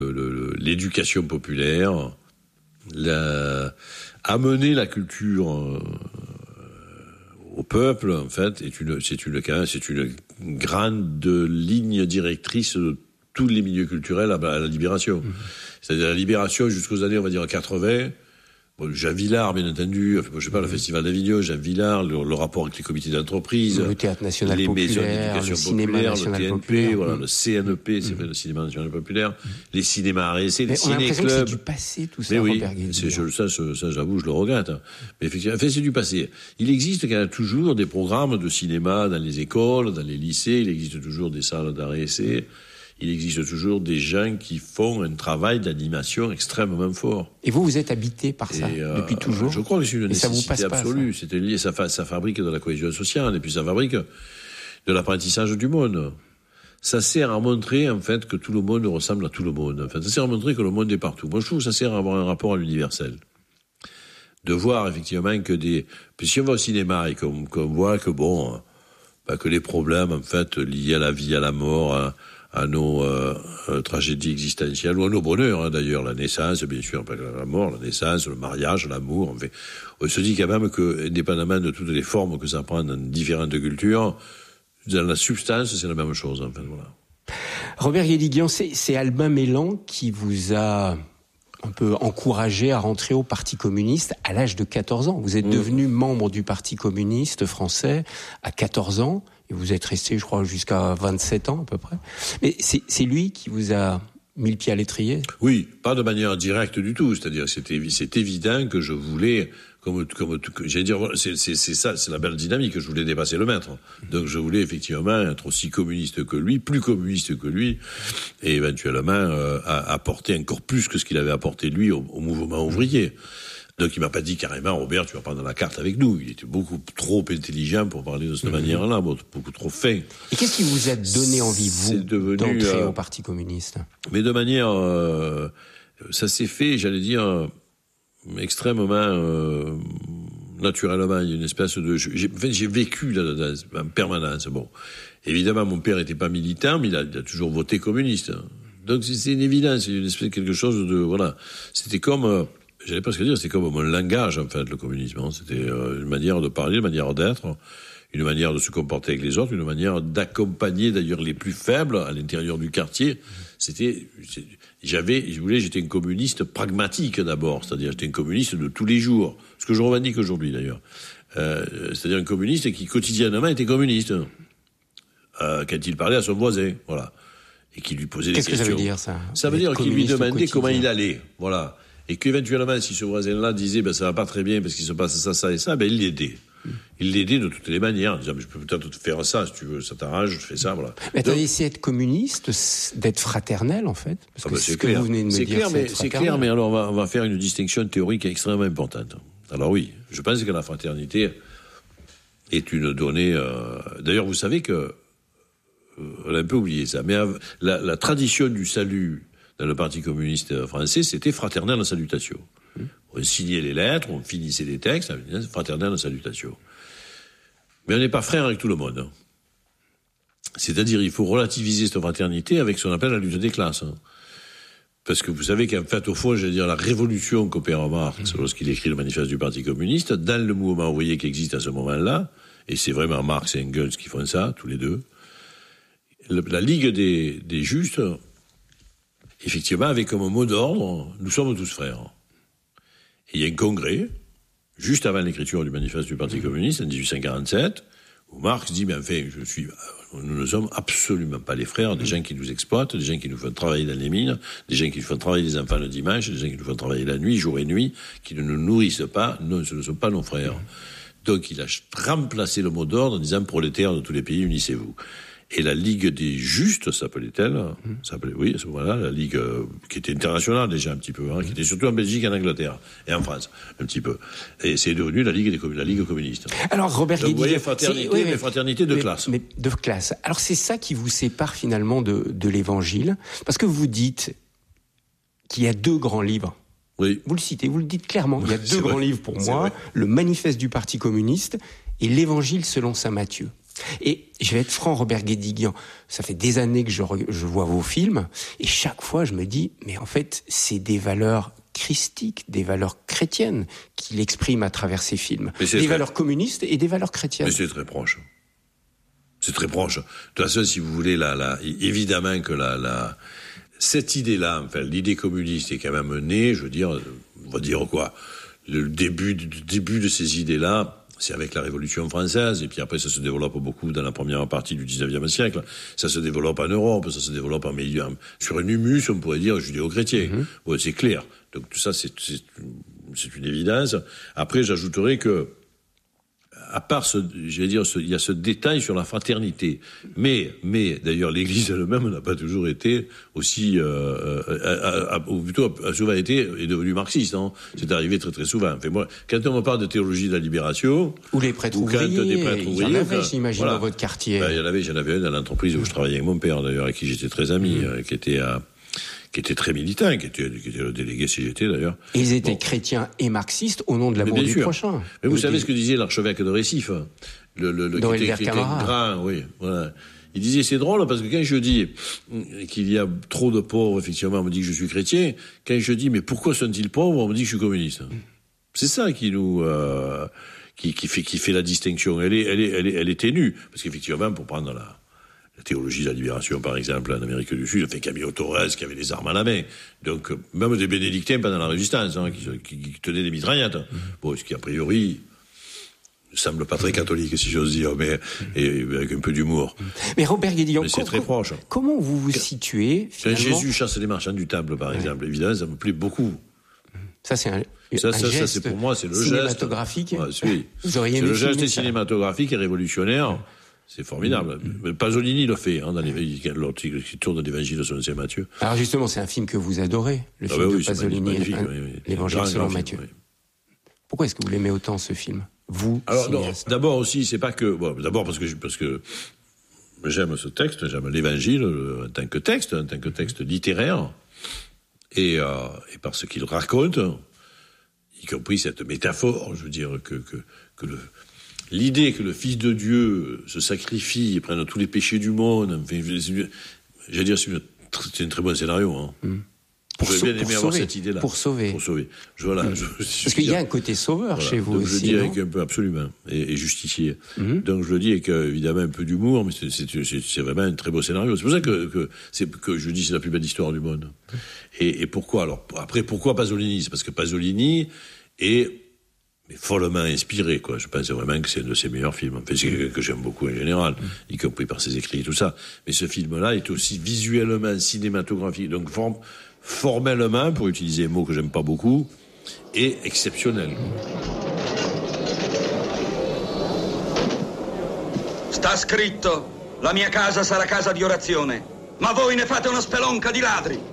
l'éducation populaire, amener la culture au peuple, en fait, c'est une grande ligne directrice de tous les milieux culturels à la Libération. C'est-à-dire la Libération jusqu'aux années, on va dire, 80. Jean Vilar, bien entendu, le Festival d'Avignon, Jean Vilar, le rapport avec les comités d'entreprise, le Théâtre National les Populaire, maisons d'éducation le Cinéma populaire, National le TNP, Populaire. voilà, le CNP, c'est le Cinéma National Populaire, les cinémas arrêtés, les ciné-clubs. On a l'impression que c'est du passé, tout ça, oui, Robert Guédiguian. Ça, j'avoue, je le regrette. Mais effectivement, c'est du passé. Il existe quand même toujours des programmes de cinéma dans les écoles, dans les lycées, il existe toujours des salles d'art et essai. Il existe toujours des gens qui font un travail d'animation extrêmement fort. Et vous êtes habité par ça depuis toujours? Je crois que c'est une nécessité absolue. Ça C'était lié, ça fabrique de la cohésion sociale et puis ça fabrique de l'apprentissage du monde. Ça sert à montrer en fait que tout le monde ressemble à tout le monde. En fait, ça sert à montrer que le monde est partout. Moi, je trouve que ça sert à avoir un rapport à l'universel. De voir effectivement que puis si on va au cinéma et qu'on voit que que les problèmes en fait liés à la vie, à la mort, à nos tragédies existentielles ou à nos bonheurs, d'ailleurs, la naissance, bien sûr, pas la mort, la naissance, le mariage, l'amour, en fait. On se dit quand même que, indépendamment de toutes les formes que ça prend dans différentes cultures, dans la substance, c'est la même chose, en fait, voilà. Robert Guédiguian, c'est Albin Mélan qui vous a un peu encouragé à rentrer au Parti communiste à l'âge de 14 ans. Vous êtes devenu membre du Parti communiste français à 14 ans. Et vous êtes resté, je crois, jusqu'à 27 ans à peu près. Mais c'est lui qui vous a mis le pied à l'étrier? Oui, pas de manière directe du tout. C'est-à-dire c'est évident que je voulais, j'allais dire, c'est ça, c'est la belle dynamique, que je voulais dépasser le maître. Donc je voulais effectivement être aussi communiste que lui, plus communiste que lui, et éventuellement apporter encore plus que ce qu'il avait apporté lui au mouvement ouvrier. Donc il m'a pas dit carrément, Robert, tu vas prendre la carte avec nous. Il était beaucoup trop intelligent pour parler de cette manière-là, beaucoup trop fin. Et qu'est-ce qui vous a donné envie, vous, d'entrer au Parti communiste? Mais de manière, ça s'est fait, j'allais dire, extrêmement naturellement. Il y a une espèce de, j'ai vécu là en permanence. Bon, évidemment, mon père était pas militant, mais il a toujours voté communiste. Donc c'est une évidence, c'est une espèce de quelque chose de, voilà. C'était comme j'allais presque dire, c'était comme un langage, en fait, le communisme. C'était une manière de parler, une manière d'être, une manière de se comporter avec les autres, une manière d'accompagner, d'ailleurs, les plus faibles à l'intérieur du quartier. J'étais un communiste pragmatique, d'abord. C'est-à-dire, j'étais un communiste de tous les jours. Ce que je revendique aujourd'hui, d'ailleurs. C'est-à-dire un communiste qui, quotidiennement, était communiste. Quand il parlait à son voisin, voilà. Et qui lui posait des questions. Qu'est-ce que ça veut dire, ça? Ça veut dire qu'il lui demandait comment il allait. Voilà. Et qu'éventuellement, si ce voisin-là disait, ça va pas très bien parce qu'il se passe ça, ça et ça, il l'aidait. Il l'aidait de toutes les manières, en disant, je peux peut-être te faire ça, si tu veux, ça t'arrange, je fais ça, voilà. Mais attendez, c'est être communiste, d'être fraternel, en fait? Parce que c'est ce que vous venez de me dire, c'est clair, mais alors on va faire une distinction théorique extrêmement importante. Alors oui, je pense que la fraternité est une donnée, d'ailleurs, vous savez que, on a un peu oublié ça, mais la tradition du salut dans le Parti communiste français, c'était fraternel en salutation. On signait les lettres, on finissait les textes, fraternel en salutation. Mais on n'est pas frère avec tout le monde. C'est-à-dire, il faut relativiser cette fraternité avec ce qu'on appelle la lutte des classes. Parce que vous savez qu'en fait, au fond, j'allais dire, la révolution qu'opère Marx lorsqu'il écrit le manifeste du Parti communiste, dans le mouvement ouvrier qui existe à ce moment-là, et c'est vraiment Marx et Engels qui font ça, tous les deux, la Ligue des Justes, effectivement, avec comme mot d'ordre, nous sommes tous frères. Et il y a un congrès, juste avant l'écriture du manifeste du Parti communiste, en 1847, où Marx dit, nous ne sommes absolument pas les frères, des gens qui nous exploitent, des gens qui nous font travailler dans les mines, des gens qui nous font travailler les enfants le dimanche, des gens qui nous font travailler la nuit, jour et nuit, qui ne nous nourrissent pas, non, ce ne sont pas nos frères. Donc il a remplacé le mot d'ordre en disant, prolétaires de tous les pays, unissez-vous. Et la Ligue des Justes, s'appelait-elle, oui, à ce moment-là, la Ligue qui était internationale déjà un petit peu, qui était surtout en Belgique, en Angleterre et en France, un petit peu. Et c'est devenu la Ligue communiste. Alors, Robert Guédiguian, vous voyez, fraternité de classe. Mais de classe. Alors, c'est ça qui vous sépare finalement de l'Évangile, parce que vous dites qu'il y a deux grands livres. Oui. Vous le citez, vous le dites clairement. Il y a deux grands livres pour moi, le Manifeste du Parti communiste et l'Évangile selon saint Matthieu. Et je vais être franc, Robert Guédiguian, ça fait des années que je vois vos films, et chaque fois je me dis, mais en fait, c'est des valeurs christiques, des valeurs chrétiennes qu'il exprime à travers ses films. Des valeurs communistes et des valeurs chrétiennes. Mais c'est très proche. C'est très proche. De toute façon, si vous voulez, évidemment que cette idée-là, enfin, l'idée communiste est quand même née, je veux dire, on va dire quoi, le début de ces idées-là, c'est avec la Révolution française, et puis après ça se développe beaucoup dans la première partie du 19e siècle, ça se développe en Europe, ça se développe sur un humus, on pourrait dire, judéo-chrétien. Bon, c'est clair. Donc tout ça, c'est une évidence. Après, j'ajouterais que, à part il y a ce détail sur la fraternité. Mais, d'ailleurs, l'Église elle-même n'a pas toujours été aussi, ou plutôt a souvent été, est devenue marxiste, hein. C'est arrivé très très souvent. Enfin, moi, quand on me parle de théologie de la libération. Ou les prêtres ouvriers. Il y en avait, j'imagine, dans votre quartier. J'en avais un dans l'entreprise où je travaillais avec mon père, d'ailleurs, avec qui j'étais très ami, qui était très militant, qui était le délégué CGT d'ailleurs. Ils étaient chrétiens et marxistes au nom de l'amour du prochain. Mais vous savez ce que disait l'archevêque de Récif, qui était grand, oui, voilà. Il disait, c'est drôle, parce que quand je dis qu'il y a trop de pauvres, effectivement, on me dit que je suis chrétien. Quand je dis, mais pourquoi sont-ils pauvres, on me dit que je suis communiste. C'est ça qui nous, qui fait la distinction. Elle est ténue. Parce qu'effectivement, pour prendre la théologie de la libération, par exemple, en Amérique du Sud, Camilo Torres, qui avait les armes à la main. Donc, même des bénédictins pendant la Résistance, hein, qui tenaient des mitraillettes. Bon, ce qui, a priori, ne semble pas très catholique, si j'ose dire, mais et avec un peu d'humour. Mais Robert Guédiguian, c'est très proche. Comment vous vous situez, finalement? Quand Jésus chasse les marchands du temple, par exemple, évidemment, ça me plaît beaucoup. Ça, c'est un ça, geste c'est pour moi, c'est le cinématographique. Geste. Ouais, oui. Vous auriez c'est le geste cinématographique et révolutionnaire. C'est formidable. Pasolini le fait, hein, l'autre qui tourne l'évangile de Saint Matthieu. Alors justement, c'est un film que vous adorez, le film de Pasolini, l'évangile selon Matthieu. Oui. Pourquoi est-ce que vous l'aimez autant, ce film? Vous, alors, non, d'abord aussi, c'est pas que, d'abord parce que j'aime ce texte, j'aime l'évangile en tant que texte littéraire, et parce qu'il raconte, y compris cette métaphore, je veux dire, que l'idée que le Fils de Dieu se sacrifie et prenne tous les péchés du monde, enfin, j'allais dire, c'est un très bon scénario, hein. J'aurais bien aimé avoir cette idée-là. Pour sauver. Parce qu'il y a un côté sauveur chez vous aussi. Je le dis avec un peu, absolument, et justicier. Donc je le dis avec évidemment un peu d'humour, mais c'est vraiment un très beau scénario. C'est pour ça que je dis c'est la plus belle histoire du monde. Et pourquoi alors? Après, pourquoi Pasolini? C'est parce que Pasolini est follement inspiré, quoi. Je pense vraiment que c'est un de ses meilleurs films. Enfin, c'est quelqu'un que j'aime beaucoup en général, y compris par ses écrits et tout ça. Mais ce film-là est aussi visuellement cinématographique. Donc formellement, pour utiliser un mot que j'aime pas beaucoup, est exceptionnel. Sta scritto: la mia casa sarà casa di orazione, ma voi ne fate una spelonca di ladri.